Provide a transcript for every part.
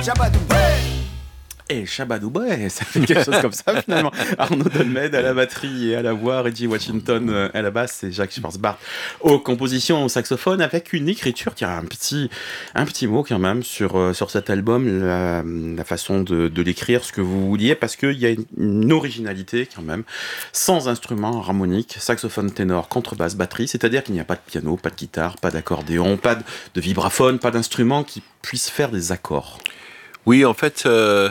Shabadou. Et Shabadouba, ça fait quelque chose comme ça finalement. Arnaud Dolmed à la batterie et à la voix, Reggie Washington à la basse et Jacques Schwarzbart aux compositions, au saxophone, avec une écriture qui a un petit mot quand même sur cet album, la façon de l'écrire, ce que vous vouliez, parce qu'il y a une originalité quand même, sans instrument harmonique, saxophone, ténor, contrebasse, batterie, c'est-à-dire qu'il n'y a pas de piano, pas de guitare, pas d'accordéon, pas de vibraphone, pas d'instrument qui puisse faire des accords. Oui, en fait...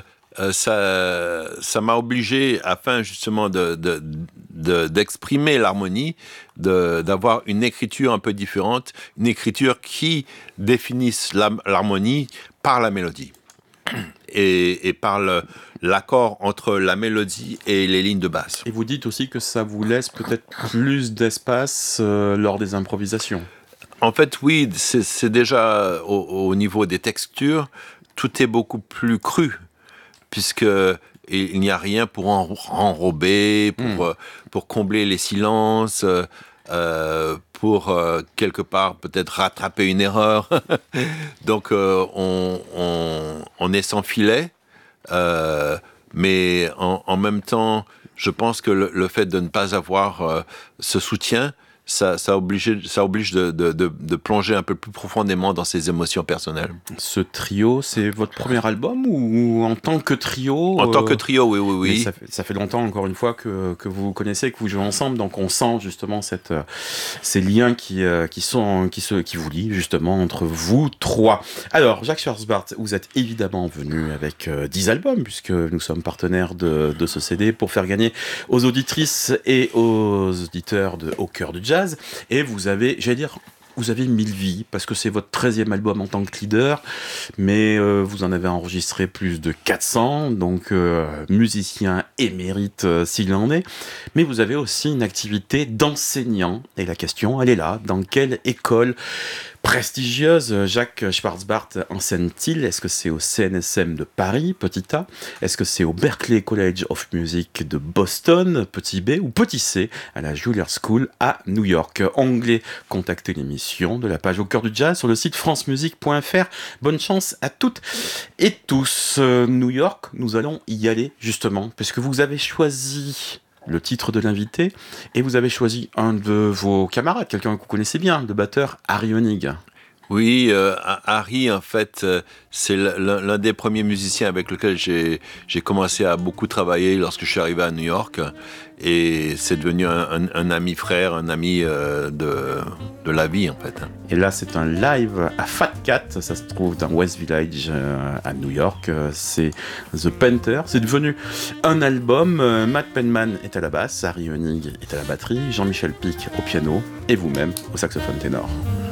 ça m'a obligé, afin justement d'exprimer l'harmonie, d'avoir une écriture un peu différente, une écriture qui définisse l'harmonie par la mélodie et par l'accord entre la mélodie et les lignes de basse. Et vous dites aussi que ça vous laisse peut-être plus d'espace lors des improvisations. En fait, oui, c'est déjà au niveau des textures, tout est beaucoup plus cru, puisque il n'y a rien pour enrober, pour combler les silences, pour quelque part peut-être rattraper une erreur. Donc on est sans filet, mais en même temps, je pense que le fait de ne pas avoir ce soutien, ça oblige de plonger un peu plus profondément dans ses émotions personnelles. Ce trio, c'est votre premier album ou en tant que trio En tant que trio, oui. Ça fait longtemps, encore une fois, que vous vous connaissez, que vous jouez ensemble, donc on sent justement ces liens qui vous lient justement entre vous trois. Alors, Jacques Schwarzbart, vous êtes évidemment venu avec 10 albums, puisque nous sommes partenaires de ce CD pour faire gagner aux auditrices et aux auditeurs Au Cœur du Jazz. Et vous avez, vous avez 1000 vies, parce que c'est votre 13e album en tant que leader, mais vous en avez enregistré plus de 400, donc musicien émérite s'il en est. Mais vous avez aussi une activité d'enseignant, et la question, elle est là, dans quelle école prestigieuse Jacques Schwarzbart enseigne-t-il? Est-ce que c'est au CNSM de Paris, petit A? Est-ce que c'est au Berklee College of Music de Boston, petit B, ou petit C, à la Juilliard School à New York? Onglet contacter l'émission de la page Au Cœur du Jazz sur le site francemusique.fr. Bonne chance à toutes et tous. New York, nous allons y aller justement, puisque vous avez choisi le titre de l'invité, et vous avez choisi un de vos camarades, quelqu'un que vous connaissez bien, le batteur Harry Hoenig. Oui, Harry, en fait, c'est l'un des premiers musiciens avec lequel j'ai commencé à beaucoup travailler lorsque je suis arrivé à New York. Et c'est devenu un ami frère, un ami de la vie, en fait. Et là, c'est un live à Fat Cat, ça se trouve dans West Village à New York. C'est The Painter. C'est devenu un album. Matt Penman est à la basse, Harry Hoenig est à la batterie, Jean-Michel Pic au piano, et vous-même au saxophone ténor.